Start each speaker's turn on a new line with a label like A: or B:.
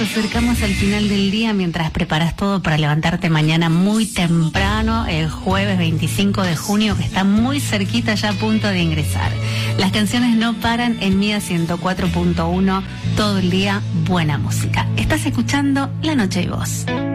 A: acercamos al final del día mientras preparas todo para levantarte mañana muy temprano, el jueves 25 de junio, que está muy cerquita, ya a punto de ingresar. Las canciones no paran en Mía 104.1, todo el día buena música. Estás escuchando La Noche y Vos.